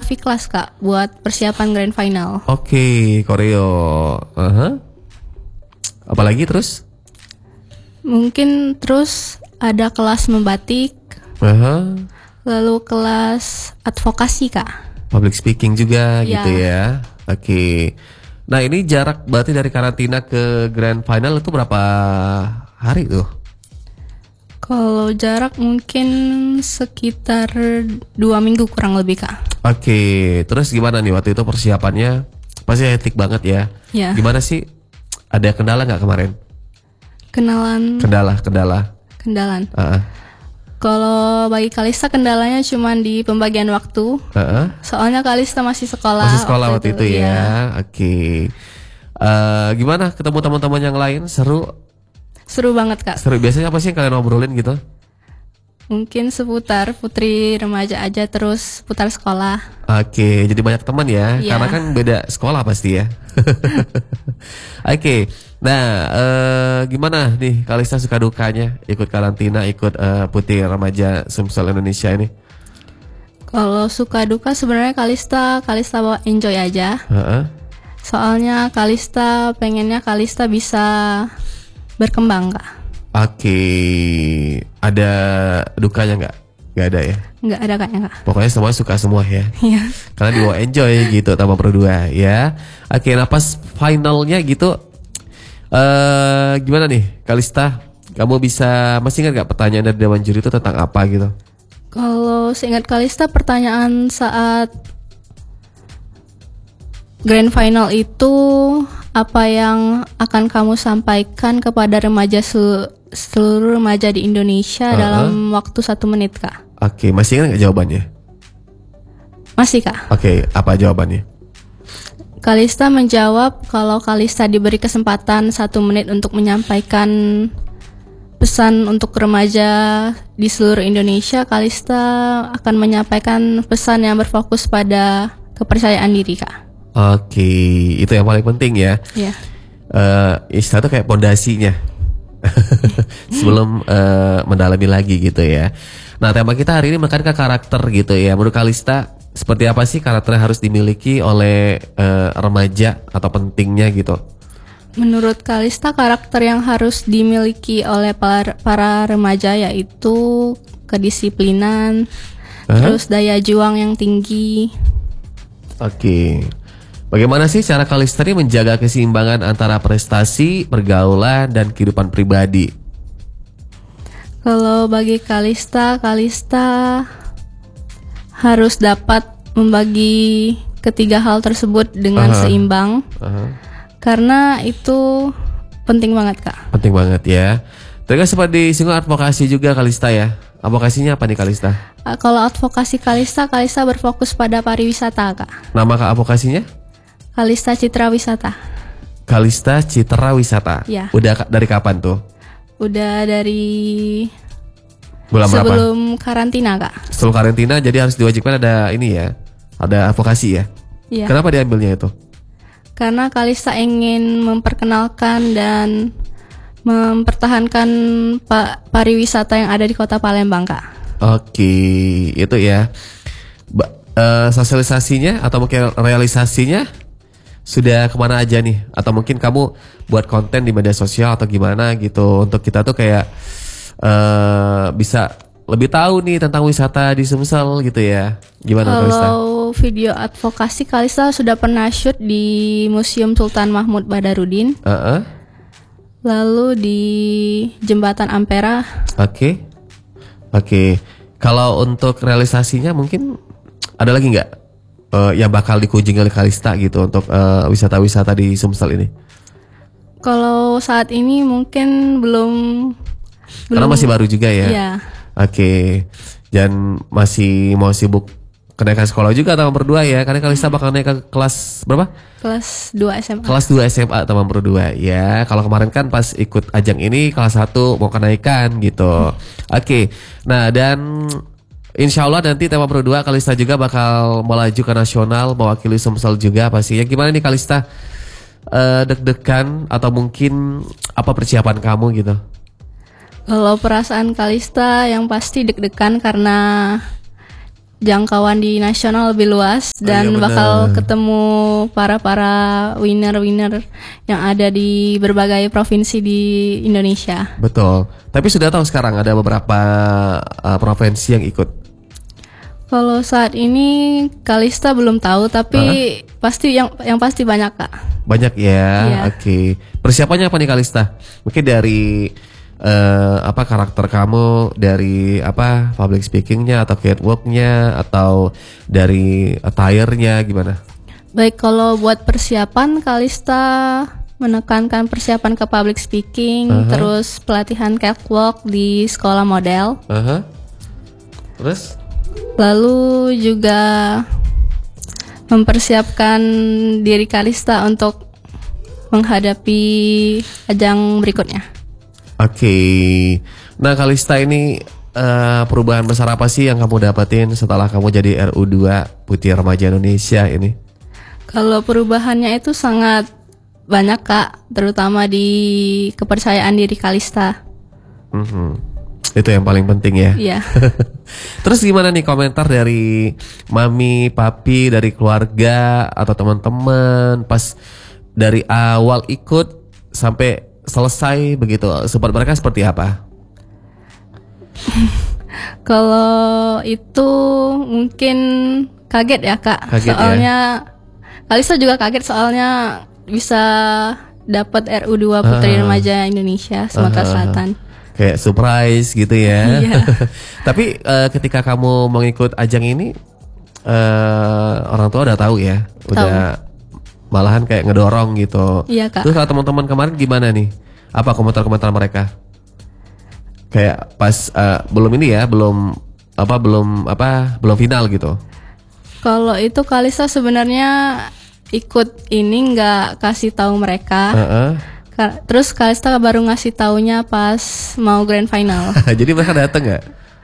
V-Class Kak, buat persiapan Grand Final. Oke, koreo. Apalagi terus? Mungkin terus ada kelas membatik, lalu kelas advokasi Kak. Public speaking juga Ya. gitu ya. Oke. Nah ini jarak berarti dari karantina ke Grand Final itu berapa hari tuh? Kalau jarak mungkin sekitar 2 minggu kurang lebih Kak. Oke, terus gimana nih waktu itu persiapannya? Pasti hektik banget ya. Ya. Gimana sih? Ada kendala nggak kemarin? Kendala. Kendalan. Heeh. Kalau bagi Kalista kendalanya cuma di pembagian waktu. Soalnya Kalista masih sekolah. Masih sekolah waktu itu ya. Iya. Oke. Gimana ketemu teman-teman yang lain? Seru banget Kak. Seru. Biasanya apa sih yang kalian ngobrolin gitu? Mungkin seputar putri remaja aja, terus putar sekolah. Oke, jadi banyak teman ya. Iya. Karena kan beda sekolah pasti ya. Oke. Nah, gimana nih Kalista suka dukanya ikut karantina, ikut putri remaja Sumsel Indonesia ini? Kalau suka duka sebenarnya Kalista bawa enjoy aja. Soalnya Kalista pengennya Kalista bisa berkembang Kak. Oke, ada dukanya nggak? Nggak ada ya? Nggak ada kayaknya Kak. Pokoknya semua suka semua ya. Iya. Karena dibawa enjoy gitu tambah Pro 2 ya. Oke, nah pas finalnya gitu, gimana nih Kalista? Kamu masih ingat gak pertanyaan dari Dewan Juri itu tentang apa gitu? Kalau seingat Kalista pertanyaan saat Grand Final itu apa yang akan kamu sampaikan kepada seluruh remaja di Indonesia dalam waktu 1 menit Kak? Oke, masih ingat gak jawabannya? Masih Kak. Oke, apa jawabannya? Kalista menjawab kalau Kalista diberi kesempatan 1 menit untuk menyampaikan pesan untuk remaja di seluruh Indonesia, Kalista akan menyampaikan pesan yang berfokus pada kepercayaan diri Kak. Oke, itu yang paling penting ya. Iya. Istilah itu kayak pondasinya sebelum mendalami lagi gitu ya. Nah tema kita hari ini menekan ke karakter gitu ya. Menurut Kalista seperti apa sih karakter yang harus dimiliki oleh remaja atau pentingnya gitu? Menurut Kalista karakter yang harus dimiliki oleh para remaja yaitu kedisiplinan, terus daya juang yang tinggi. Oke. Bagaimana sih cara Kalista ini menjaga keseimbangan antara prestasi, pergaulan, dan kehidupan pribadi? Kalau bagi Kalista harus dapat membagi ketiga hal tersebut dengan seimbang. Karena itu penting banget Kak. Penting banget ya. Terus sempat disinggung advokasi juga Kalista ya. Advokasinya apa nih Kalista? Kalau advokasi Kalista berfokus pada pariwisata Kak. Nama Kak advokasinya? Kalista Citra Wisata. Kalista Citra Wisata. Ya. Udah dari kapan tuh? Udah dari Bulan berapa? sebelum karantina Kak. Sebelum karantina, jadi harus diwajibkan ada ini ya. Ada advokasi ya. Iya. Kenapa diambilnya itu? Karena Kalista ingin memperkenalkan dan mempertahankan pariwisata yang ada di Kota Palembang Kak. Oke, itu ya. Sosialisasinya atau mungkin realisasinya sudah kemana aja nih? Atau mungkin kamu buat konten di media sosial atau gimana gitu untuk kita tuh kayak bisa lebih tahu nih tentang wisata di Sumsel gitu ya. Gimana Kalista? Kalau video advokasi Kalista sudah pernah shoot di Museum Sultan Mahmud Badarudin. Lalu di Jembatan Ampera. Oke. Kalau untuk realisasinya mungkin ada lagi nggak yang bakal dikunjungi oleh Kalista gitu untuk wisata-wisata di Sumsel ini? Kalau saat ini mungkin belum. Karena masih baru juga ya. Iya. Oke. Dan masih mau sibuk kenaikan sekolah juga tahun berdua ya. Karena Kalista bakal naik ke kelas berapa? Kelas 2 SMA. Kelas 2 SMA tahun berdua ya. Kalau kemarin kan pas ikut ajang ini kelas 1 mau kenaikan gitu. Oke. Nah dan insya Allah nanti tema Pro 2 Kalista juga bakal melaju ke nasional, mewakili Sumsel juga pastinya. Gimana nih Kalista? Deg-degan atau mungkin apa persiapan kamu gitu? Kalau perasaan Kalista yang pasti deg-degan karena jangkauan di nasional lebih luas dan iya, bakal bener. ketemu para winner-winner yang ada di berbagai provinsi di Indonesia. Betul. Tapi sudah tahu sekarang ada beberapa provinsi yang ikut. Kalau saat ini Kalista belum tahu, tapi pasti yang pasti banyak Kak. Banyak ya. Iya. Oke. Persiapannya apa nih Kalista? Mungkin dari karakter kamu, dari public speakingnya atau catwalknya atau dari attire-nya gimana? Baik, kalau buat persiapan Kalista menekankan persiapan ke public speaking, terus pelatihan catwalk di sekolah model. Terus? Lalu juga mempersiapkan diri Kalista untuk menghadapi ajang berikutnya. Oke. Nah Kalista ini perubahan besar apa sih yang kamu dapetin setelah kamu jadi RU2 Putri Remaja Indonesia ini? Kalau perubahannya itu sangat banyak Kak, terutama di kepercayaan diri Kalista. Itu yang paling penting ya. Iya. Terus gimana nih komentar dari mami, papi, dari keluarga atau teman-teman pas dari awal ikut sampai selesai begitu, support mereka seperti apa? Kalau itu mungkin kaget ya Kak. Kaget soalnya Kalista juga kaget soalnya bisa dapat RU2 Putri Remaja Indonesia Sumatera Selatan. Kayak surprise gitu ya. Iya. Tapi ketika kamu mengikut ajang ini orang tua udah tahu ya, udah malahan kayak ngedorong gitu. Iya Kak. Terus kalau teman-teman kemarin gimana nih? Apa komentar-komentar mereka? Kayak pas belum ini ya, belum final gitu. Kalau itu Kalista sebenarnya ikut ini nggak kasih tahu mereka. Terus Kalista baru ngasih taunya pas mau grand final. Jadi mereka datang nggak?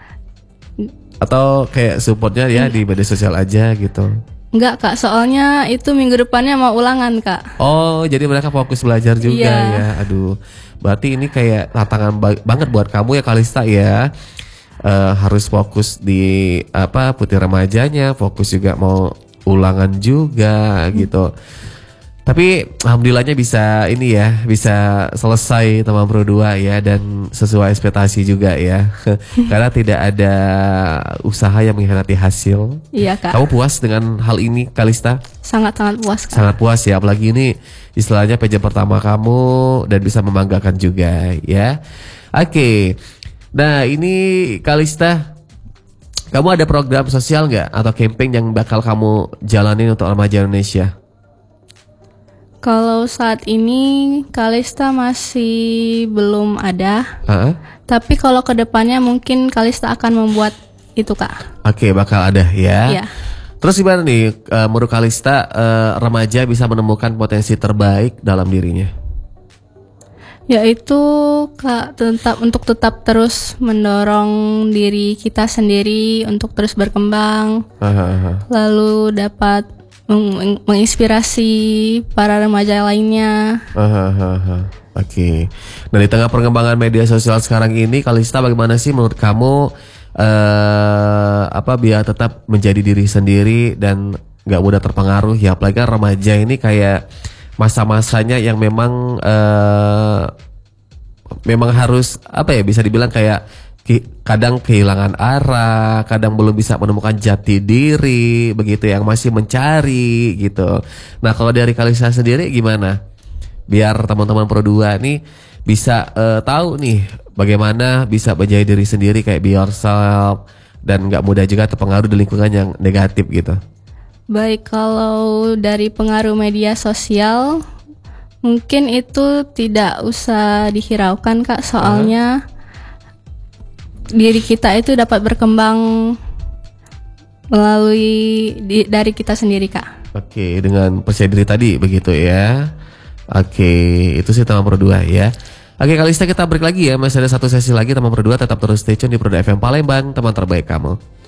Atau kayak supportnya ya di media sosial aja gitu? Enggak Kak, soalnya itu minggu depannya mau ulangan Kak. Oh, jadi mereka fokus belajar juga ya. Aduh, berarti ini kayak tantangan banget buat kamu ya Kalista ya. Harus fokus di Putri Remajanya, fokus juga mau ulangan juga gitu. Tapi alhamdulillahnya bisa ini ya, bisa selesai teman Pro 2 ya, dan sesuai ekspektasi juga ya. Karena tidak ada usaha yang mengkhianati hasil. Iya Kak. Kamu puas dengan hal ini Kalista? Sangat-sangat puas Kak. Sangat puas ya, apalagi ini istilahnya PJ pertama kamu dan bisa membanggakan juga ya. Oke. Nah, ini Kalista, kamu ada program sosial nggak atau campaign yang bakal kamu jalanin untuk remaja Indonesia? Kalau saat ini Kalista masih belum ada. Tapi kalau kedepannya mungkin Kalista akan membuat itu Kak. Oke, bakal ada ya. Iya. Terus gimana nih menurut Kalista remaja bisa menemukan potensi terbaik dalam dirinya? Yaitu Kak, tetap terus mendorong diri kita sendiri untuk terus berkembang. Lalu dapat menginspirasi para remaja lainnya. Oke. Nah, di tengah perkembangan media sosial sekarang ini, Kalista bagaimana sih menurut kamu biar tetap menjadi diri sendiri dan nggak mudah terpengaruh ya, apalagi kan remaja ini kayak masa-masanya yang memang harus bisa dibilang kayak kadang kehilangan arah, kadang belum bisa menemukan jati diri, begitu, yang masih mencari gitu. Nah, kalau dari Kalista sendiri gimana? Biar teman-teman Pro 2 nih bisa tahu nih bagaimana bisa menjadi diri sendiri, kayak be yourself, dan nggak mudah juga terpengaruh di lingkungan yang negatif gitu. Baik, kalau dari pengaruh media sosial mungkin itu tidak usah dihiraukan Kak, soalnya diri kita itu dapat berkembang melalui dari kita sendiri Kak. Oke, dengan percaya diri tadi begitu ya. Oke, itu sih teman Pro 2 ya. Oke Kalista, kita break lagi ya, masih ada satu sesi lagi teman Pro 2, tetap terus stay tune di Pro 2 FM Palembang, teman terbaik kamu.